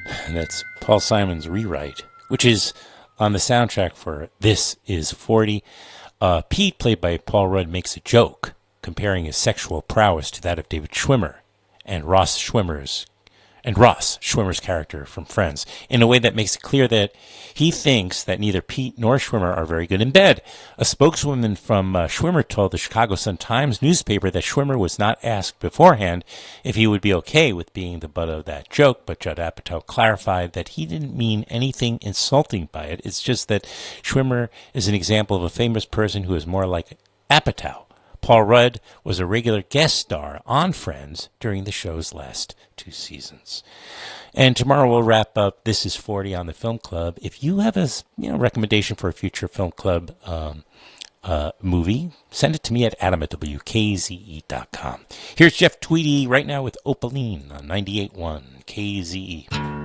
And that's Paul Simon's Rewrite, which is on the soundtrack for This Is 40. Pete, played by Paul Rudd, makes a joke comparing his sexual prowess to that of David Schwimmer and Ross Schwimmer's character from Friends, in a way that makes it clear that he thinks that neither Pete nor Schwimmer are very good in bed. A spokeswoman from Schwimmer told the Chicago Sun-Times newspaper that Schwimmer was not asked beforehand if he would be okay with being the butt of that joke, but Judd Apatow clarified that he didn't mean anything insulting by it. It's just that Schwimmer is an example of a famous person who is more like Apatow. Paul Rudd was a regular guest star on Friends during the show's last 2 seasons. And tomorrow we'll wrap up This Is 40 on the Film Club. If you have a recommendation for a future Film Club movie, send it to me at adam@wkze.com. Here's Jeff Tweedy right now with Opaline on 98.1 KZE.